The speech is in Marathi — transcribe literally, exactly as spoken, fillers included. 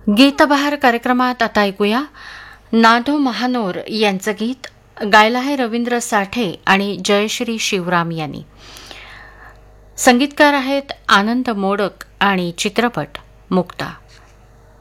गीतबहार कार्यक्रमात आता ऐकूया नादो महानोर यांचं गीत. गायलं आहे रवींद्र साठे आणि जयश्री शिवराम यांनी. संगीतकार आहेत आनंद मोडक आणि चित्रपट मुक्ता.